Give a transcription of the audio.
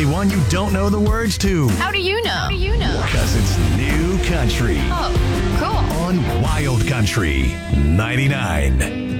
play one you don't know the words to. How do you know? Because it's new country Oh, cool. on Wild Country 99.